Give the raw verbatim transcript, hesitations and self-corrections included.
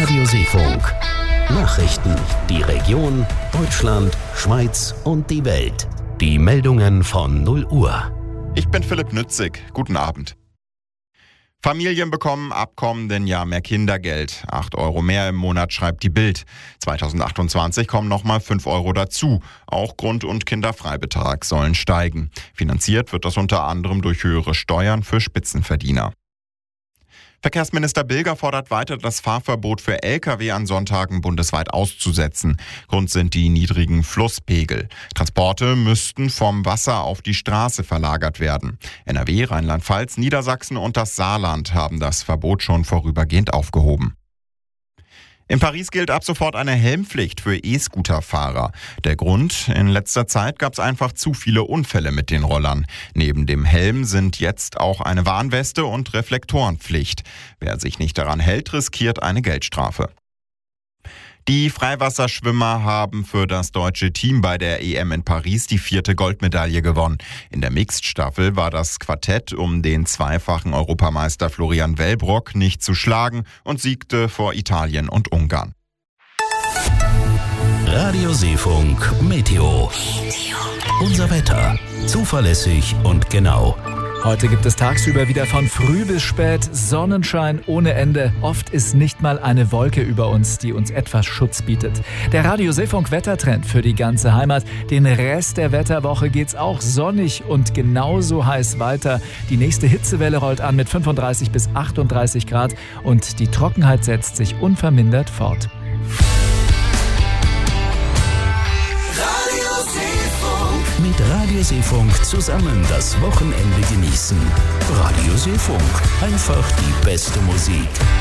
Radio Seefunk. Nachrichten, die Region, Deutschland, Schweiz und die Welt. Die Meldungen von null Uhr. Ich bin Philipp Nützig. Guten Abend. Familien bekommen ab kommenden Jahr mehr Kindergeld. acht Euro mehr im Monat, schreibt die Bild. zweitausendachtundzwanzig kommen nochmal fünf Euro dazu. Auch Grund- und Kinderfreibetrag sollen steigen. Finanziert wird das unter anderem durch höhere Steuern für Spitzenverdiener. Verkehrsminister Bilger fordert weiter, das Fahrverbot für L K W an Sonntagen bundesweit auszusetzen. Grund sind die niedrigen Flusspegel. Transporte müssten vom Wasser auf die Straße verlagert werden. N R W, Rheinland-Pfalz, Niedersachsen und das Saarland haben das Verbot schon vorübergehend aufgehoben. In Paris gilt ab sofort eine Helmpflicht für E-Scooter-Fahrer. Der Grund: In letzter Zeit gab es einfach zu viele Unfälle mit den Rollern. Neben dem Helm sind jetzt auch eine Warnweste und Reflektorenpflicht. Wer sich nicht daran hält, riskiert eine Geldstrafe. Die Freiwasserschwimmer haben für das deutsche Team bei der E M in Paris die vierte Goldmedaille gewonnen. In der Mixed-Staffel war das Quartett um den zweifachen Europameister Florian Wellbrock nicht zu schlagen und siegte vor Italien und Ungarn. Radio Seefunk Meteo. Unser Wetter. Zuverlässig und genau. Heute gibt es tagsüber wieder von früh bis spät Sonnenschein ohne Ende. Oft ist nicht mal eine Wolke über uns, die uns etwas Schutz bietet. Der Radio Seefunk Wettertrend für die ganze Heimat. Den Rest der Wetterwoche geht's auch sonnig und genauso heiß weiter. Die nächste Hitzewelle rollt an mit fünfunddreißig bis achtunddreißig Grad und die Trockenheit setzt sich unvermindert fort. Mit Radio Seefunk zusammen das Wochenende genießen. Radio Seefunk. Einfach die beste Musik.